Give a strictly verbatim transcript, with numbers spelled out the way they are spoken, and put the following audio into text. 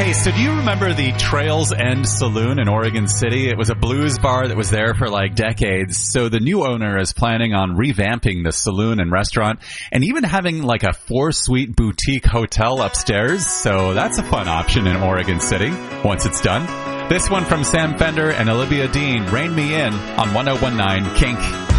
Hey, so do you remember the Trails End Saloon in Oregon City? It was a blues bar that was there for like decades. So the new owner is planning on revamping the saloon and restaurant and even having like a four-suite boutique hotel upstairs. So that's a fun option in Oregon City once it's done. This one from Sam Fender and Olivia Dean, Rain Me In on one oh one nine Kink.